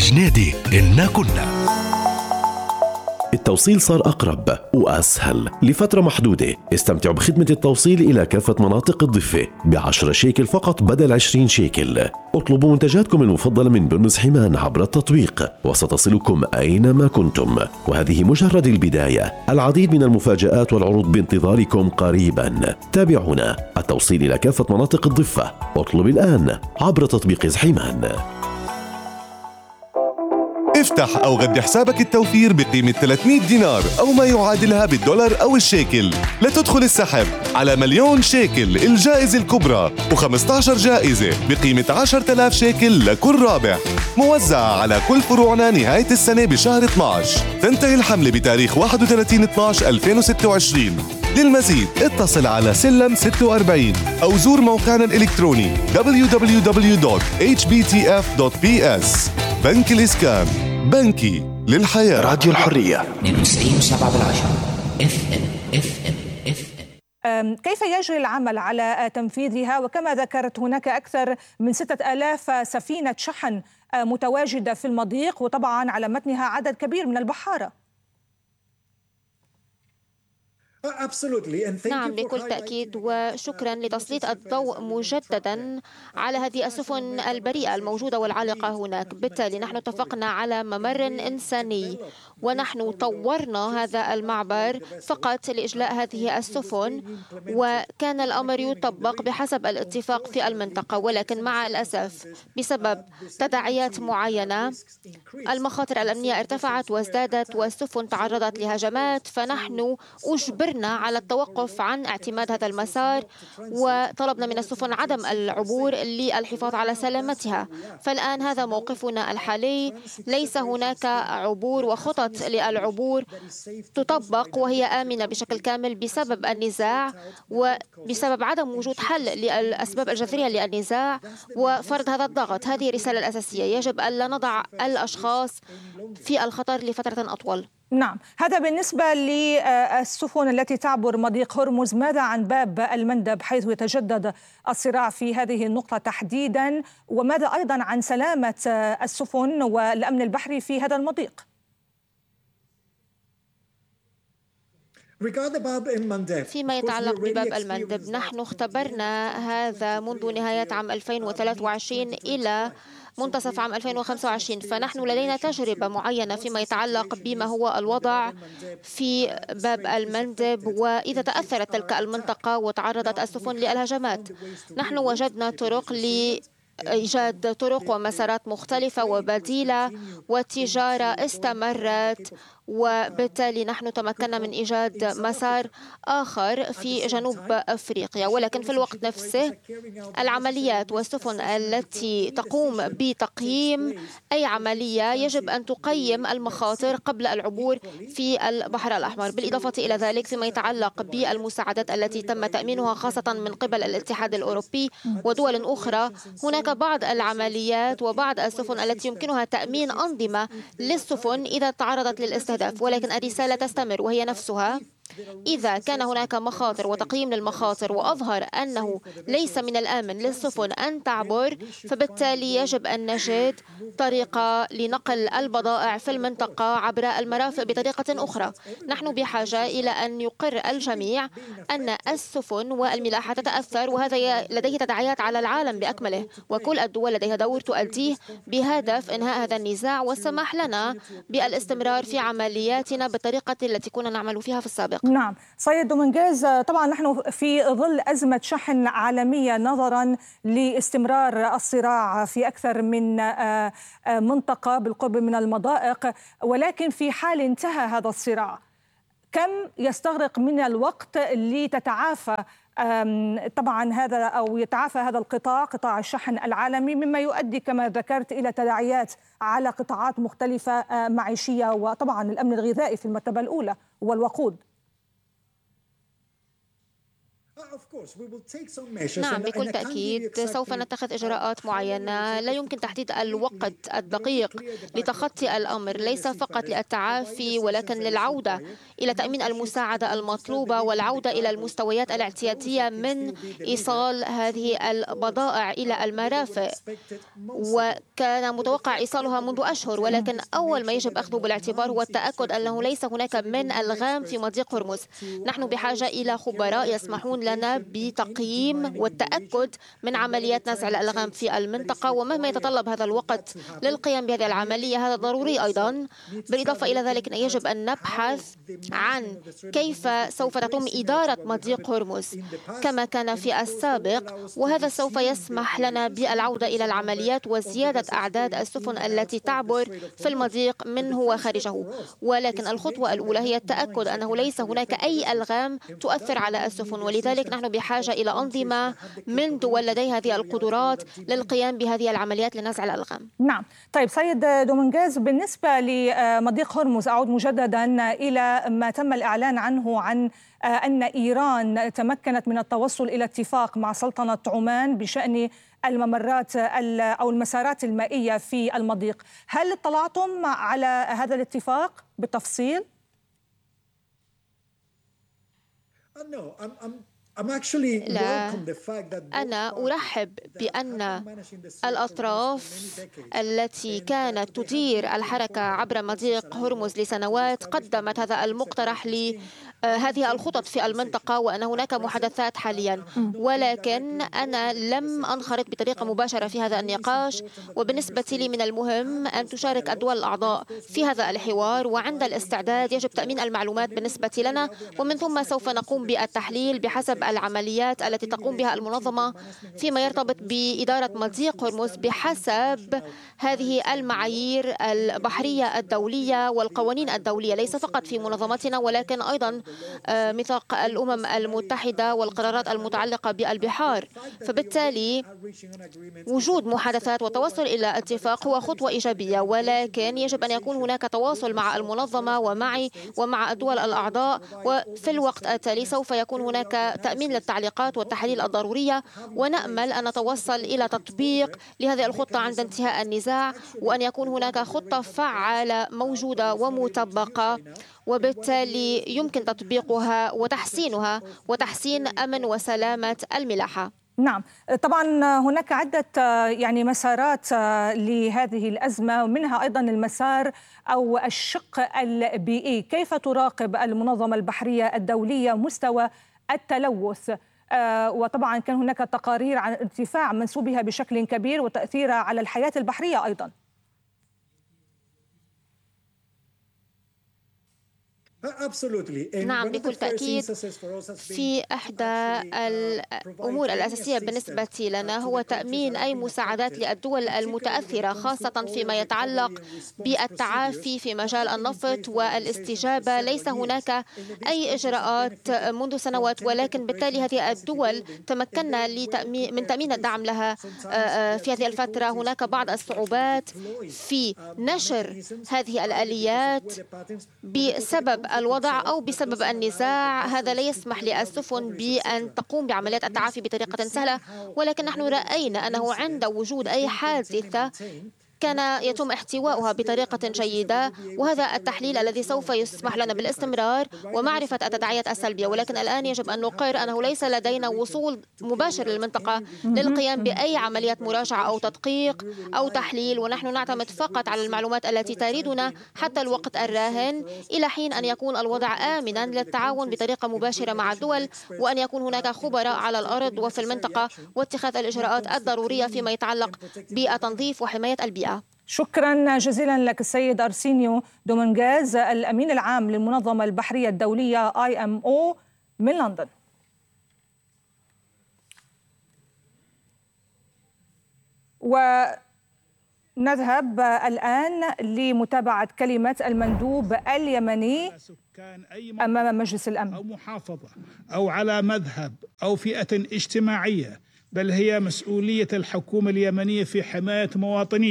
جنيدي إنا كنا. التوصيل صار أقرب وأسهل لفترة محدودة. استمتعوا بخدمة التوصيل إلى كافة مناطق الضفة ب10 شيكل فقط بدل 20 شيكل. اطلبوا منتجاتكم المفضلة من برمز حمان عبر التطبيق وستصلكم أينما كنتم، وهذه مجرد البداية. العديد من المفاجآت والعروض بانتظاركم قريبا. تابعونا. التوصيل إلى كافة مناطق الضفة. اطلب الآن عبر تطبيق حمان. افتح أو غذي حسابك التوفير بقيمة 300 دينار أو ما يعادلها بالدولار أو الشيكل لتدخل السحب على 1,000,000 شيكل الجائزة الكبرى و15 جائزة بقيمة 10,000 شيكل لكل رابح، موزعة على كل فروعنا نهاية السنة بشهر 12. تنتهي الحملة بتاريخ 31/12/2026. للمزيد اتصل على سلم 46 أو زور موقعنا الإلكتروني www.hbtf.ps. بنك الإسكان، بنكي للحياة. راديو الحرية 92.7 FM. كيف يجري العمل على تنفيذها؟ وكما ذكرت هناك أكثر من 6000 سفينة شحن متواجدة في المضيق، وطبعا على متنها عدد كبير من البحارة. نعم، بكل تأكيد، وشكرا لتسليط الضوء مجددا على هذه السفن البريئة الموجودة والعالقة هناك. بالتالي نحن اتفقنا على ممر إنساني، ونحن طورنا هذا المعبر فقط لإجلاء هذه السفن، وكان الأمر يطبق بحسب الاتفاق في المنطقة. ولكن مع الأسف بسبب تداعيات معينة المخاطر الأمنية ارتفعت وازدادت والسفن تعرضت لهجمات، فنحن أجبرنا على التوقف عن اعتماد هذا المسار، وطلبنا من السفن عدم العبور للحفاظ على سلامتها. فالآن هذا موقفنا الحالي، ليس هناك عبور وخطط للعبور تطبق وهي آمنة بشكل كامل بسبب النزاع وبسبب عدم وجود حل للأسباب الجذرية للنزاع وفرض هذا الضغط. هذه الرسالة الأساسية، يجب ألا نضع الأشخاص في الخطر لفترة أطول. نعم، هذا بالنسبة للسفن التي تعبر مضيق هرمز. ماذا عن باب المندب حيث يتجدد الصراع في هذه النقطة تحديدا؟ وماذا أيضا عن سلامة السفن والأمن البحري في هذا المضيق؟ فيما يتعلق بباب المندب، نحن اختبرنا هذا منذ نهاية عام 2023 إلى منتصف عام 2025، فنحن لدينا تجربة معينة فيما يتعلق بما هو الوضع في باب المندب وإذا تأثرت تلك المنطقة وتعرضت السفن للهجمات. نحن وجدنا طرق إيجاد طرق ومسارات مختلفة وبديلة، والتجارة استمرت، وبالتالي نحن تمكنا من إيجاد مسار آخر في جنوب أفريقيا. ولكن في الوقت نفسه العمليات والسفن التي تقوم بتقييم أي عملية يجب أن تقيم المخاطر قبل العبور في البحر الأحمر. بالإضافة إلى ذلك فيما يتعلق بالمساعدات التي تم تأمينها خاصة من قبل الاتحاد الأوروبي ودول أخرى، هناك بعض العمليات وبعض السفن التي يمكنها تأمين أنظمة للسفن إذا تعرضت للاستهداف، ولكن الرسالة تستمر وهي نفسها: إذا كان هناك مخاطر وتقييم للمخاطر وأظهر أنه ليس من الآمن للسفن أن تعبر، فبالتالي يجب أن نجد طريقة لنقل البضائع في المنطقة عبر المرافق بطريقة أخرى. نحن بحاجة إلى أن يقر الجميع أن السفن والملاحة تتأثر، وهذا لديه تداعيات على العالم بأكمله، وكل الدول لديها دور تؤديه بهدف إنهاء هذا النزاع والسماح لنا بالاستمرار في عملياتنا بالطريقة التي كنا نعمل فيها في السابق. نعم، سيد دومينغيز، طبعا نحن في ظل أزمة شحن عالمية نظرا لاستمرار الصراع في أكثر من منطقة بالقرب من المضائق، ولكن في حال انتهى هذا الصراع كم يستغرق من الوقت لتتعافى طبعا هذا أو يتعافى هذا قطاع الشحن العالمي، مما يؤدي كما ذكرت إلى تداعيات على قطاعات مختلفة معيشية وطبعا الأمن الغذائي في المرتبة الأولى والوقود؟ نعم، بكل تأكيد سوف نتخذ إجراءات معينة. لا يمكن تحديد الوقت الدقيق لتخطي الأمر، ليس فقط للتعافي ولكن للعودة إلى تأمين المساعدة المطلوبة والعودة إلى المستويات الاعتيادية من إيصال هذه البضائع إلى المرافق. وكان متوقع إيصالها منذ أشهر، ولكن أول ما يجب أخذه بالاعتبار هو التأكد أنه ليس هناك من ألغام في مضيق هرمز. نحن بحاجة إلى خبراء يسمحون لنا بتقييم والتأكد من عمليات نزع الألغام في المنطقة، ومهما يتطلب هذا الوقت للقيام بهذه العملية هذا ضروري أيضا. بالإضافة إلى ذلك يجب أن نبحث عن كيف سوف تتم إدارة مضيق هرمز كما كان في السابق، وهذا سوف يسمح لنا بالعودة إلى العمليات وزيادة أعداد السفن التي تعبر في المضيق منه وخارجه. ولكن الخطوة الأولى هي التأكد أنه ليس هناك أي ألغام تؤثر على السفن، ولذلك نحن بحاجة إلى أنظمة من دول لديها هذه القدرات للقيام بهذه العمليات لنزع الألغام. نعم. طيب سيد دومينغيز، بالنسبة لمضيق هرمز أعود مجددا إلى ما تم الإعلان عنه عن أن إيران تمكنت من التوصل إلى اتفاق مع سلطنة عمان بشأن الممرات أو المسارات المائية في المضيق. هل اطلعتم على هذا الاتفاق بالتفصيل؟ لا، أنا أرحب بأن الأطراف التي كانت تدير الحركة عبر مضيق هرمز لسنوات قدمت هذا المقترح لهذه الخطط في المنطقة، وأن هناك محادثات حاليا، ولكن أنا لم أنخرط بطريقة مباشرة في هذا النقاش. وبالنسبة لي من المهم أن تشارك الدول الأعضاء في هذا الحوار، وعند الاستعداد يجب تأمين المعلومات بالنسبة لنا، ومن ثم سوف نقوم بالتحليل بحسب العمليات التي تقوم بها المنظمة فيما يرتبط بإدارة مضيق هرمز بحسب هذه المعايير البحرية الدولية والقوانين الدولية، ليس فقط في منظمتنا ولكن أيضا ميثاق الأمم المتحدة والقرارات المتعلقة بالبحار. فبالتالي وجود محادثات والتوصل إلى اتفاق هو خطوة إيجابية، ولكن يجب أن يكون هناك تواصل مع المنظمة ومعي ومع الدول الأعضاء، وفي الوقت التالي سوف يكون هناك تأمين للتعليقات والتحاليل الضرورية، ونأمل أن نتوصل إلى تطبيق لهذه الخطة عند انتهاء النزاع، وأن يكون هناك خطة فعالة موجودة ومطبقة، وبالتالي يمكن تطبيقها وتحسينها وتحسين أمن وسلامة الملاحة. نعم، طبعا هناك عدة مسارات لهذه الأزمة، ومنها أيضا المسار أو الشق البيئي. كيف تراقب المنظمة البحرية الدولية مستوى التلوث؟ وطبعا كان هناك تقارير عن ارتفاع منسوبها بشكل كبير وتأثيرها على الحياة البحرية أيضا. نعم، بكل تأكيد. في إحدى الأمور الأساسية بالنسبة لنا هو تأمين أي مساعدات للدول المتأثرة، خاصة فيما يتعلق بالتعافي في مجال النفط والاستجابة. ليس هناك أي إجراءات منذ سنوات، ولكن بالتالي هذه الدول تمكنا من تأمين الدعم لها في هذه الفترة. هناك بعض الصعوبات في نشر هذه الآليات بسبب الوضع أو بسبب النزاع، هذا لا يسمح للسفن بأن تقوم بعمليات التعافي بطريقة سهلة، ولكن نحن رأينا أنه عند وجود أي حادثة كان يتم احتوائها بطريقة جيدة، وهذا التحليل الذي سوف يسمح لنا بالاستمرار ومعرفة التداعيات السلبية. ولكن الآن يجب أن نقر أنه ليس لدينا وصول مباشر للمنطقة للقيام بأي عمليات مراجعة أو تدقيق أو تحليل، ونحن نعتمد فقط على المعلومات التي تريدنا حتى الوقت الراهن إلى حين أن يكون الوضع آمنا للتعاون بطريقة مباشرة مع الدول، وأن يكون هناك خبراء على الأرض وفي المنطقة واتخاذ الإجراءات الضرورية فيما يتعلق بالتنظيف وحماية البيئة. شكرا جزيلا لك السيد أرسينيو دومينغيز، الأمين العام للمنظمة البحرية الدولية IMO من لندن. ونذهب الآن لمتابعة كلمة المندوب اليمني أمام مجلس الأمن. أو محافظة أو على مذهب أو فئة اجتماعية، بل هي مسؤولية الحكومة اليمنية في حماية مواطنيها.